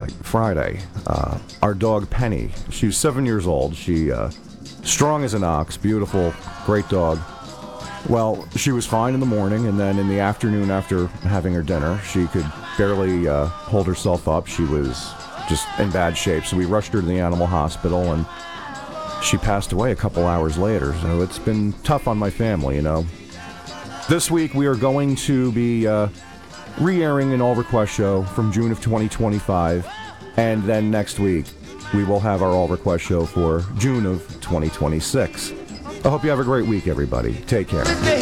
Friday. Our dog Penny, she was 7 years old. She strong as an ox, beautiful, great dog. Well, she was fine in the morning, and then in the afternoon after having her dinner, she could barely hold herself up. She was just in bad shape, so we rushed her to the animal hospital, and she passed away a couple hours later. So it's been tough on my family, you know. This week we are going to be re-airing an All Request show from June of 2025, and then next week we will have our All Request show for June of 2026. I hope you have a great week, everybody. Take care.